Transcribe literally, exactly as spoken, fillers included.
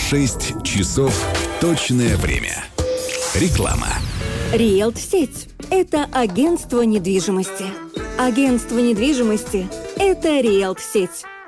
шесть часов точное время. Реклама. Риэлт-сеть – это агентство недвижимости. Агентство недвижимости – это Риэлт-сеть.